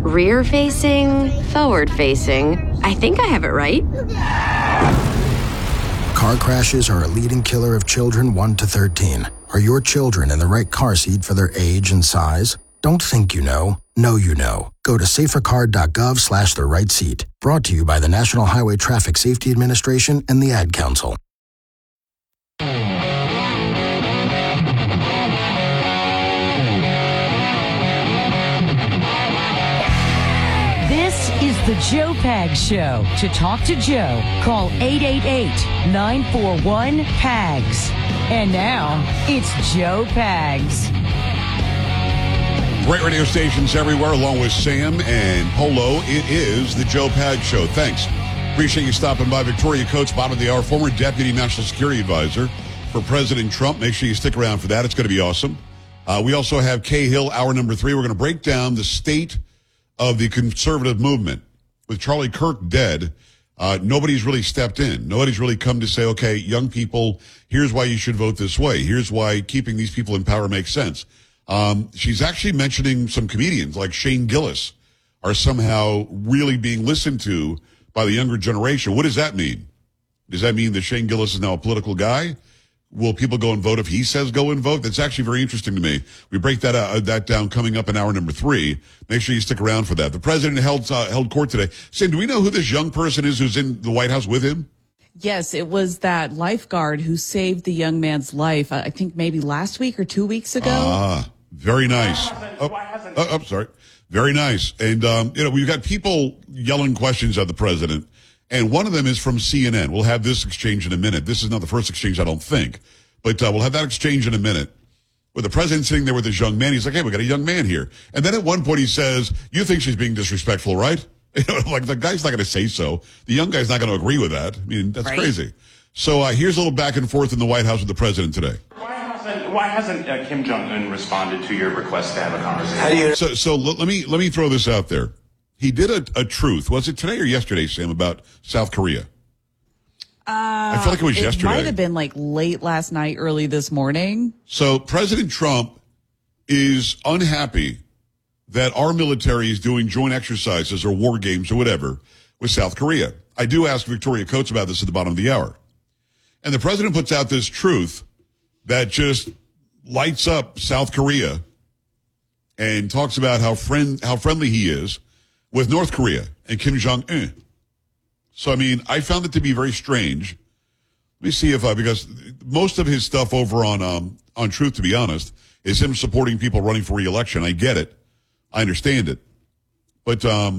Rear-facing, forward-facing. I think I have it right. Car crashes are a leading killer of children 1 to 13. Are your children in the right car seat for their age and size? Don't think you know. Know you know. Go to safercar.gov/the right seat. Brought to you by the National Highway Traffic Safety Administration and the Ad Council. This is the Joe Pags Show. To talk to Joe, call 888-941-PAGS. And now, it's Joe Pags. Great radio stations everywhere, along with Sam and Polo. It is the Joe Pags Show. Thanks. Appreciate you stopping by. Victoria Coates, bottom of the hour, former Deputy National Security Advisor for President Trump. Make sure you stick around for that. It's going to be awesome. We also have Kay Hill, hour number 3. We're going to break down the state of the conservative movement. With Charlie Kirk dead, nobody's really stepped in. Nobody's really come to say, okay, young people, here's why you should vote this way. Here's why keeping these people in power makes sense. She's actually mentioning some comedians like Shane Gillis are somehow really being listened to by the younger generation. What does that mean? Does that mean that Shane Gillis is now a political guy? Will people go and vote if he says go and vote? That's actually very interesting to me. We break that down coming up in hour number 3. Make sure you stick around for that. The president held court today. Sam, do we know who this young person is who's in the White House with him? Yes, it was that lifeguard who saved the young man's life, I think maybe last week or 2 weeks ago. Ah, very nice. Sorry. Very nice. And, we've got people yelling questions at the president. And one of them is from CNN. We'll have this exchange in a minute. This is not the first exchange, I don't think. But we'll have that exchange in a minute. Where the president's sitting there with this young man. He's like, hey, we got a young man here. And then at one point he says, you think she's being disrespectful, right? Like, the guy's not going to say so. The young guy's not going to agree with that. I mean, that's crazy. So here's a little back and forth in the White House with the president today. Why hasn't Kim Jong-un responded to your request to have a conversation? So let me throw this out there. He did a truth. Was it today or yesterday, Sam, about South Korea? I feel like it was yesterday. It might have been like late last night, early this morning. So President Trump is unhappy that our military is doing joint exercises or war games or whatever with South Korea. I do ask Victoria Coates about this at the bottom of the hour. And the president puts out this truth that just lights up South Korea and talks about how friendly he is with North Korea and Kim Jong-un. So, I mean, I found it to be very strange. Let me see if because most of his stuff over on Truth, to be honest, is him supporting people running for re-election. I get it. I understand it. But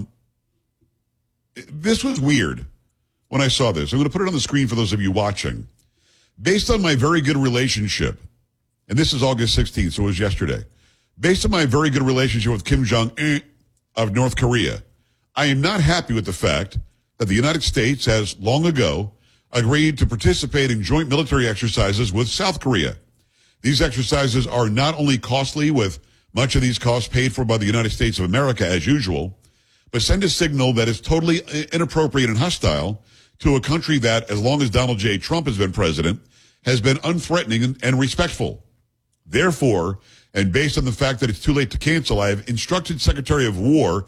this was weird when I saw this. I'm going to put it on the screen for those of you watching. Based on my very good relationship, and this is August 16th, so it was yesterday. Based on my very good relationship with Kim Jong-un of North Korea, I am not happy with the fact that the United States has long ago agreed to participate in joint military exercises with South Korea. These exercises are not only costly, with much of these costs paid for by the United States of America as usual, but send a signal that is totally inappropriate and hostile to a country that, as long as Donald J. Trump has been president, has been unthreatening and respectful. Therefore, and based on the fact that it's too late to cancel, I have instructed Secretary of War,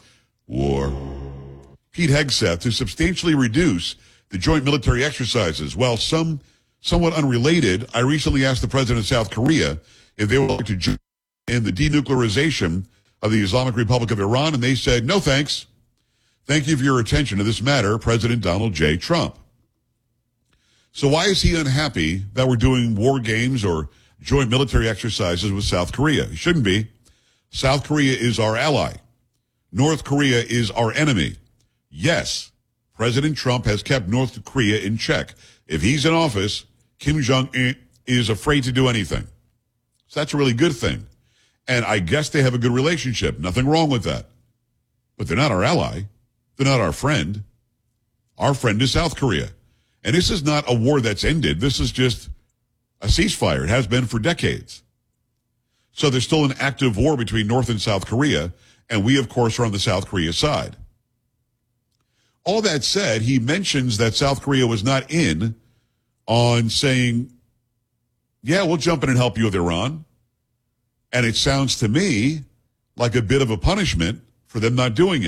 Pete Hegseth, to substantially reduce the joint military exercises. While somewhat unrelated, I recently asked the president of South Korea if they would like to join in the denuclearization of the Islamic Republic of Iran, and they said, no thanks. Thank you for your attention to this matter, President Donald J. Trump. So why is he unhappy that we're doing war games or joint military exercises with South Korea? He shouldn't be. South Korea is our ally. North Korea is our enemy. Yes, President Trump has kept North Korea in check. If he's in office, Kim Jong-un is afraid to do anything. So that's a really good thing. And I guess they have a good relationship. Nothing wrong with that. But they're not our ally. They're not our friend. Our friend is South Korea. And this is not a war that's ended. This is just a ceasefire. It has been for decades. So there's still an active war between North and South Korea. And we, of course, are on the South Korea side. All that said, he mentions that South Korea was not in on saying, yeah, we'll jump in and help you with Iran. And it sounds to me like a bit of a punishment for them not doing it.